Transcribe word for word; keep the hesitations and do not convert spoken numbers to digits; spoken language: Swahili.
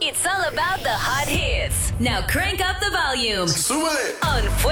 It's all about the hot hits. Now crank up the volume Súbele. on Fuego